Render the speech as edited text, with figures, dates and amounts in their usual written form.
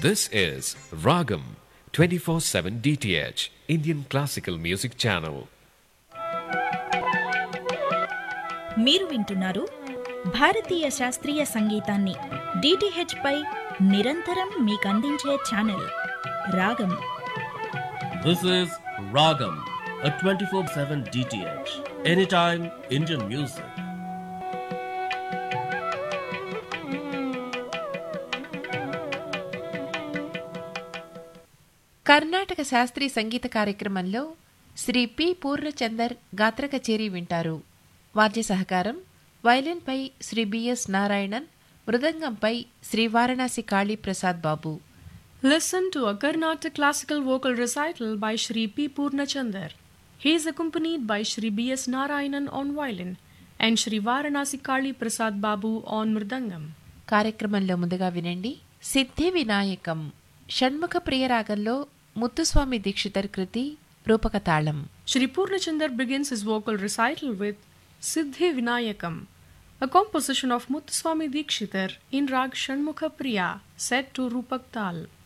This is Ragam 24/7 DTH Indian Classical Music Channel. మీరు వింటున్నారు భారతీయ శాస్త్రీయ సంగీతాన్ని డిటిహెచ్ పై నిరంతరం మీకందించే ఛానల్ రాగం. This is Ragam, a 24/7 DTH, anytime Indian music. Karnataka శాస్త్రీయ సంగీత కార్యక్రమంలో శ్రీ పి పూర్ణచందర్ గాత్ర కచేరీ వింటారు. వాద్య సహకారం వయలిన్పై Shri BS Narayanan, మృదంగంపై Shri Varanasi Kali Prasad Babu. Listen to a Carnatic classical vocal recital by Shri P. Purnachandar. He is accompanied by Shri B.S. Narayanan on violin and Shri Varanasi Kali Prasad Babu on mridangam. కార్యక్రమంలో ముందుగా వినండి సిద్ధి వినాయకం. షణ్ముఖ ప్రియ రాగంలో ముత్తుస్వామి దీక్షితర్ కృతి రూపక తాళం. Shri Purnachandar begins his vocal recital with Siddhi Vinayakam, a composition of Muthuswami Dikshitar in Rag Shanmukha Priya, set to Rupak Tal.